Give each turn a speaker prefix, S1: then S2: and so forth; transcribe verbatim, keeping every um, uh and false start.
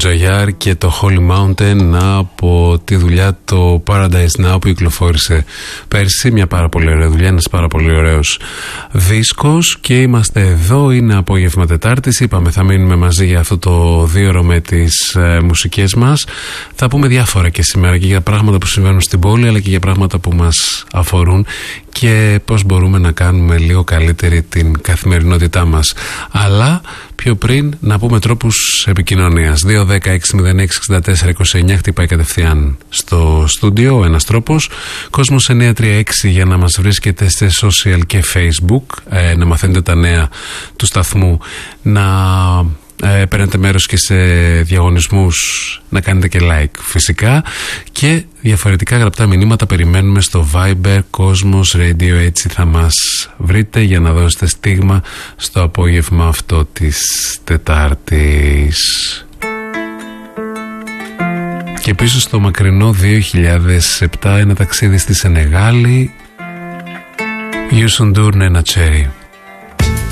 S1: Τζαγιάρ και το Holy Mountain από τη δουλειά το Paradise Now που κυκλοφόρησε πέρσι. Μια πάρα πολύ ωραία δουλειά, ένας πάρα πολύ ωραίος δίσκος. Και είμαστε εδώ, είναι απόγευμα Τετάρτης. Είπαμε θα μείνουμε μαζί για αυτό το δύο ώρο με τις ε, μουσικές μας. Θα πούμε διάφορα και σήμερα και για πράγματα που συμβαίνουν στην πόλη, αλλά και για πράγματα που μας αφορούν και πώς μπορούμε να κάνουμε λίγο καλύτερη την καθημερινότητά μας. Αλλά πιο πριν να πούμε τρόπους επικοινωνίας. Δύο δέκα έξι μηδέν έξι εξήντα τέσσερα είκοσι εννιά χτυπάει κατευθείαν στο στούντιο ο ένας τρόπος. Κόσμος εννιά τρία έξι για να μας βρίσκετε σε social και facebook, ε, να μαθαίνετε τα νέα του σταθμού, να ε, παίρνετε μέρος και σε διαγωνισμούς, να κάνετε και like φυσικά, και διαφορετικά γραπτά μηνύματα περιμένουμε στο Viber Κόσμος Radio. Έτσι θα μας βρείτε για να δώσετε στίγμα στο απόγευμα αυτό της Τετάρτης. Και πίσω στο μακρινό δύο χιλιάδες επτά, ένα ταξίδι στη Σενεγάλη. Youssou N'Dour, ένα τσέρι.